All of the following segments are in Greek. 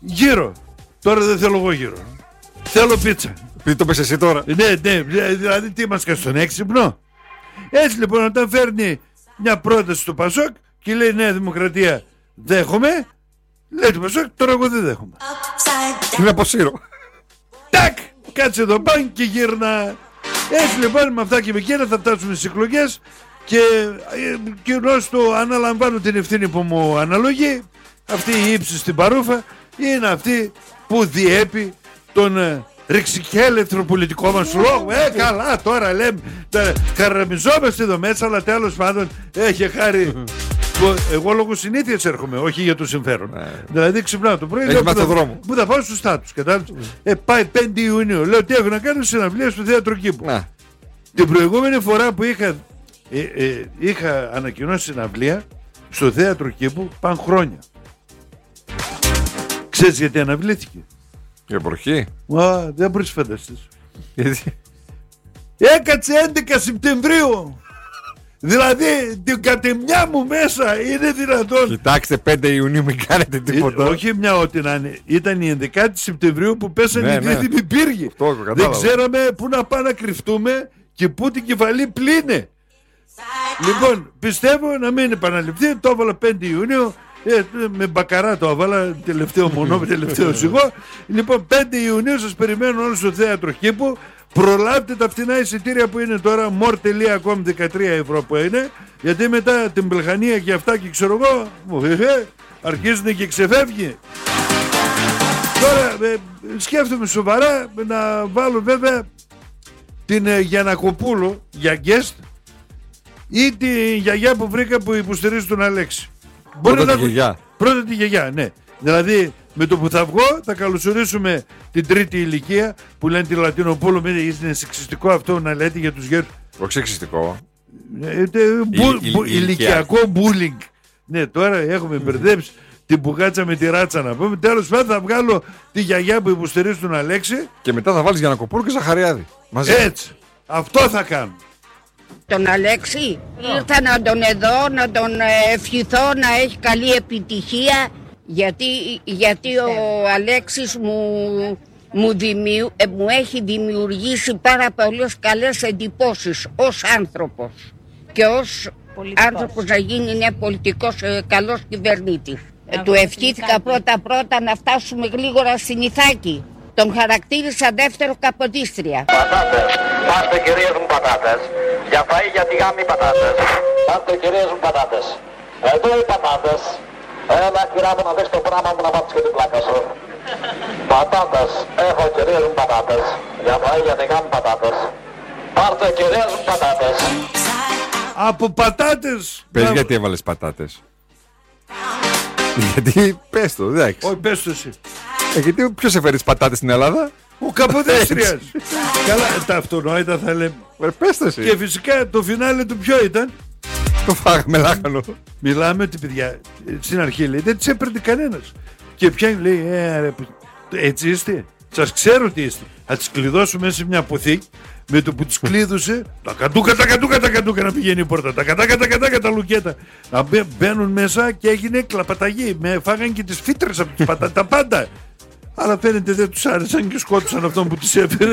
Γύρο. Τώρα δεν θέλω εγώ γύρο. Θέλω πίτσα. Το πες εσύ τώρα. Ναι, δηλαδή τι είμαστε στον έξυπνο. Έτσι λοιπόν, όταν φέρνει μια πρόταση στο Πασόκ και λέει Νέα Δημοκρατία δέχομαι, λέει το Πασόκ τώρα εγώ δεν δέχομαι. Είναι αποσύρω. Τάκ! Κάτσε εδώ πάνω και γύρνα. Έτσι λοιπόν, με αυτά και με εκείνα θα φτάσουμε στις εκλογές και ως το αναλαμβάνω την ευθύνη που μου αναλογεί. Αυτή η ύψη στην παρούφα είναι αυτή που διέπει τον ρηξικέλευθρο πολιτικό μας λόγο. Καλά τώρα λέμε, χαραμιζόμαστε εδώ μέσα, αλλά τέλος πάντων έχει χάρη. Εγώ λόγω συνήθειας έρχομαι, όχι για το συμφέρον. Δηλαδή ξυπνάω το πρωί, λέω που θα πάω στους στάτους. Πάει 5 Ιουνίου, λέω τι έχω να κάνω, συναυλία στο Θέατρο Κήπου. Την προηγούμενη φορά που είχα ανακοινώσει συναυλία στο Θέατρο Κήπου, πάνε χρόνια. Ξέρεις γιατί αναβλήθηκε? Για προχή. Δεν μπορείς να φανταστείς. Γιατί? Έκατσε 11 Σεπτεμβρίου. Δηλαδή την κατεμιά μου μέσα είναι δυνατόν. Κοιτάξτε 5 Ιουνίου μην κάνετε τίποτα. Όχι μια ό,τι να είναι. Ήταν η 11η Σεπτεμβρίου που πέσανε οι δίδυμοι πύργοι. Δεν ξέραμε πού να πάμε να κρυφτούμε και πού την κεφαλή πλύνε. Λοιπόν, πιστεύω να μην επαναληφθεί. Το έβαλα 5 Ιουνίου. Με μπακαρά το έβαλα, τελευταίο μονό, τελευταίο ζυγό. Λοιπόν, 5 Ιουνίου σας περιμένω όλους στο Θέατρο Κήπου. Προλάβετε τα φθηνά εισιτήρια που είναι τώρα, more.com 13 ευρώ που είναι, γιατί μετά την Πελχανία και αυτά και ξέρω εγώ, αρχίζουν και ξεφεύγει. Τώρα σκέφτομαι σοβαρά να βάλω βέβαια την Γιαννακοπούλου για guest ή τη γιαγιά που βρήκα που υποστηρίζει τον Αλέξη. Πρώτα τη γιαγιά. Πρώτα τη γιαγιά, ναι. Δηλαδή με το που θα βγω θα καλωσορίσουμε την τρίτη ηλικία που λένε τη Λατινοπούλου. Είναι σεξιστικό αυτό να λέτε για τους γέρους. Όχι σεξιστικό. Ηλικιακό bullying. Ναι, τώρα έχουμε μπερδέψει την πουγάτσα με τη ράτσα να πούμε. Τέλος πάντων θα βγάλω τη γιαγιά που υποστηρίζει τον Αλέξη. Και μετά θα βάλεις Γιαννακοπούλου και Ζαχαριάδη. Μαζί. Έτσι. Αυτό θα κάνω. Τον Αλέξη ήρθα να τον εδώ, να τον ευχηθώ να έχει καλή επιτυχία, γιατί ο Αλέξης μου έχει δημιουργήσει πάρα πολλές καλές εντυπώσεις ως άνθρωπος και ως άνθρωπος να γίνει ένα πολιτικός καλός κυβερνήτης. Του ευχήθηκα πρώτα να φτάσουμε γλίγορα στην Ιθάκη. Τον χαρακτήρισα δεύτερο καποδίστρια. Πατάτες, πάρτε κυρίες μου πατάτες. Για φαΐ για τη γάμη πατάτες. Πάρτε κυρίες μου πατάτες. Εδώ οι πατάτες. Έλα κυρά μου να δεις το πράγμα μου να πάψεις και την πλάκα σου. Πατάτες, έχω κυρίες μου πατάτες. Για φαΐ για τη γάμη πατάτες. Πάρτε κυρίες μου πατάτες. Από πατάτες. Πες γιατί έβαλες πατάτες. Γιατί πες το, εντάξει. Όχι, πες το εσύ. Γιατί ποιος έφερε τις πατάτες στην Ελλάδα? Ο Καποδίστριας. Καλά, τα αυτονόητα θα λέμε. Πες το εσύ. Και φυσικά το φινάλε του ποιο ήταν? Το φάγαμε λάχανο. Μιλάμε ότι παιδιά στην αρχή λέει δεν τις έπαιρνε κανένας. Και πιάνει λέει έτσι είστε? Σας ξέρω τι είστε. Θα τις κλειδώσω μέσα σε μια αποθήκη. Με το που τις κλείδωσε τα κατούκα να πηγαίνει η πόρτα. Τα κατάκα τα λουκέτα. Να μπαίνουν μέσα και έγινε κλαπαταγή. Φάγαν και τις φύτρες από τις πατάτες. Τα πάντα. Αλλά φαίνεται δεν τους άρεσαν και σκότωσαν αυτόν που τις έφερε.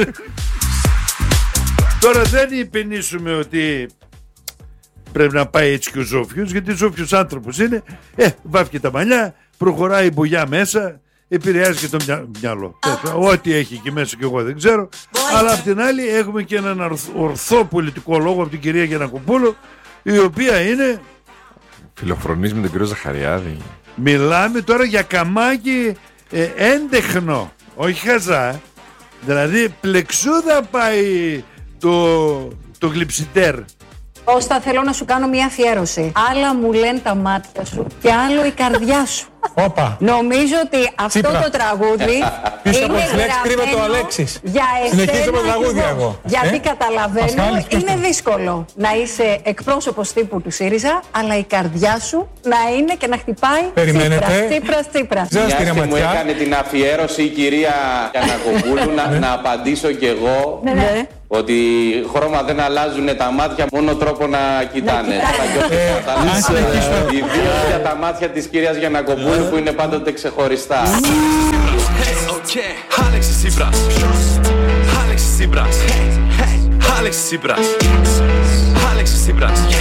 Τώρα δεν υπενήσουμε ότι πρέπει να πάει έτσι και ο Ζόφιος, γιατί ο Ζόφιος άνθρωπος είναι. Βάφει τα μαλλιά, προχωράει η μπογιά μέσα, επηρεάζει και το μυαλό. Ό,τι έχει εκεί μέσα και εγώ δεν ξέρω. Αλλά απ' την άλλη έχουμε και έναν ορθό πολιτικό λόγο από την κυρία Γιαννακοπούλου, η οποία είναι. Φιλοφρονείς με τον κύριο Ζαχαριάδη. Μιλάμε τώρα για καμάκι έντεχνο, όχι χαζά. Δηλαδή πλεξούδα πάει το γλυψιτέρ. Κώστα, θέλω να σου κάνω μια αφιέρωση. Άλλα μου λένε τα μάτια σου και άλλο η καρδιά σου. Όπα. Νομίζω ότι αυτό το τραγούδι πίσω από είναι τις λέξεις κρύβεται ο Αλέξης. Για εσένα. Συνεχίζω με τραγούδια εγώ. Γιατί καταλαβαίνω, είναι δύσκολο να είσαι εκπρόσωπος τύπου του ΣΥΡΙΖΑ, αλλά η καρδιά σου να είναι και να χτυπάει Τσίπρας. Μια και μου έκανε την αφιέρωση η κυρία Γιαννακοπούλου, να απαντήσω κι εγώ. Ότι χρώμα δεν αλλάζουν τα μάτια, μόνο τρόπο να κοιτάνε. Ιδίως για τα μάτια της κυρίας Γιαννακοπούλου που είναι πάντοτε ξεχωριστά. Alexis Tsipras. Alexis Tsipras. Alexis Tsipras. Alexis Tsipras.